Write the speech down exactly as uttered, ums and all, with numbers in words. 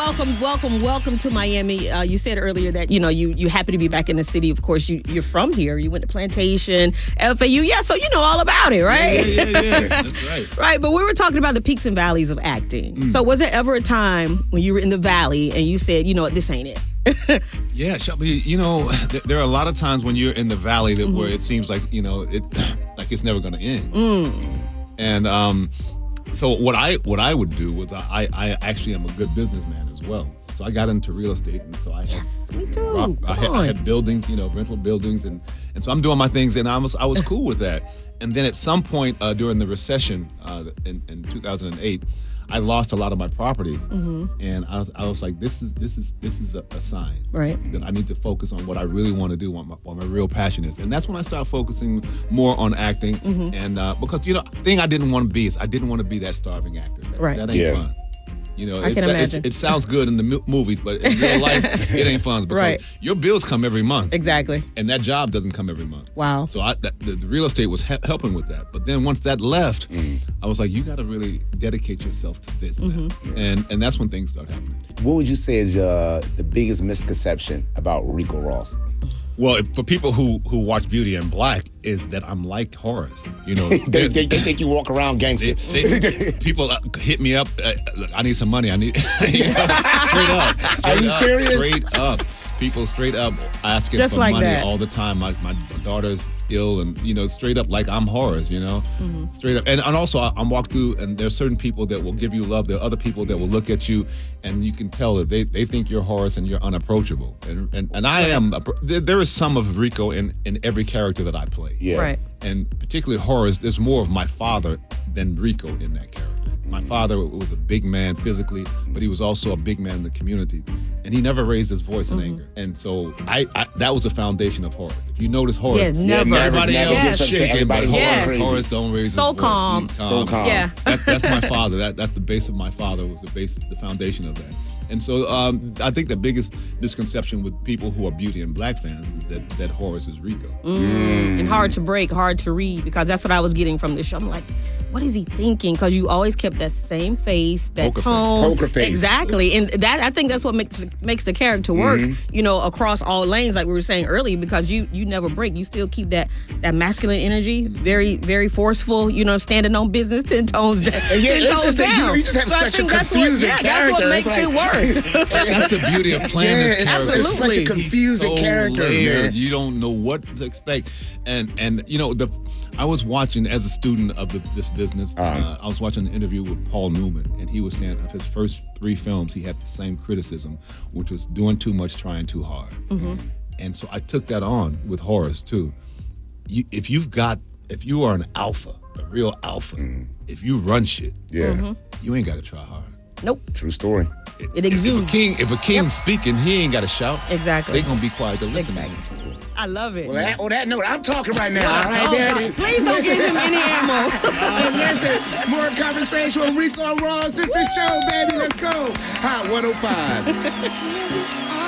welcome, welcome, welcome to Miami. Uh, you said earlier that, you know, you you happy to be back in the city. Of course, you, you're from here. You went to Plantation, F A U. Yeah, so you know all about it, right? Yeah, yeah, yeah. That's right. Right, but we were talking about the peaks and valleys of acting. Mm. So was there ever a time when you were in the valley and you said, you know what, this ain't it? Yeah, Shelby, you know, there are a lot of times when you're in the valley that mm-hmm. where it seems like, you know, it like it's never going to end. Mm. And um, so what I what I would do was I, I actually am a good businessman as well. So I got into real estate, and so I had, yes, me too. Rock, I, had I had buildings, you know, rental buildings, and, and so I'm doing my things, and I was I was cool with that. And then at some point uh, during the recession uh, in, in two thousand eight, I lost a lot of my properties, mm-hmm. and I, I was like, this is this is this is a, a sign right. that I need to focus on what I really want to do, what my, what my real passion is, and that's when I started focusing more on acting, mm-hmm. and uh, because you know, the thing I didn't want to be is I didn't want to be that starving actor. That, right. that ain't yeah. fun. You know, I it's, can it's, it sounds good in the mo- movies, but in real life, it ain't fun because right. your bills come every month. Exactly. And that job doesn't come every month. Wow. So I, that, the, the real estate was he- helping with that. But then once that left, mm. I was like, you got to really dedicate yourself to this mm-hmm. now. And and that's when things start happening. What would you say is uh, the biggest misconception about Rico Ross? Well, for people who, who watch Beauty and Black, is that I'm like Horace. You know, they, they, they think you walk around gangster. They, they, people hit me up. Uh, I need some money. I need you know, straight up. Straight Are you up, serious? Straight up. People straight up asking Just for like money that. all the time. My my daughter's ill, and you know, straight up like I'm Horace. You know, mm-hmm. straight up. And and also I, I'm walk through, and there's certain people that will give you love. There are other people that will look at you, and you can tell that they, they think you're Horace and you're unapproachable. And and, and I am. There, there is some of Rico in, in every character that I play. Yeah. Right. And particularly Horace, there's more of my father than Rico in that character. My father was a big man physically, but he was also a big man in the community. And he never raised his voice in mm-hmm. anger. And so I, I that was the foundation of Horace. If you notice Horace, yeah, never. everybody never, else yes. is shaking, everybody but yes. Horace, Horace don't raise so his calm. voice. So calm. Yeah. that, that's my father. That That's the base of my father, was the base, the foundation of that. And so um, I think the biggest misconception with people who are Beauty and Black fans is that, that Horace is Rico. Mm. Mm. And hard to break, hard to read, because that's what I was getting from this show. I'm like, what is he thinking? Because you always kept that same face, that Poker tone. face. Poker face. Exactly. And that I think that's what makes makes the character work, mm-hmm. you know, across all lanes, like we were saying earlier, because you you never break. You still keep that that masculine energy, very, very forceful, you know, standing on business, ten toes, down, yeah, ten toes just, down. You, know, you just have so such a that's confusing what, yeah, character. That's what makes like, it work. That's the beauty of playing yeah, this it's, character. it's such a confusing He's so character, layered. man. You don't know what to expect. And and you know, the I was watching as a student of the, this business. Uh-huh. Uh, I was watching an interview with Paul Newman, and he was saying of his first three films, he had the same criticism, which was doing too much, trying too hard. Mm-hmm. And so I took that on with Horace too. You, if you've got, if you are an alpha, a real alpha, mm. if you run shit, yeah, mm-hmm. you ain't got to try hard. Nope. True story. It exudes. If a king, if a king's yep. speaking, he ain't got to shout. Exactly. They gonna be quiet to listen exactly. to him. I love it. Well, that, on that note, I'm talking right now. All right, oh, there God. it is. Please don't give him any ammo. uh, listen, more conversation with Rico Ross. It's the show, baby. Let's go. Hot one oh five.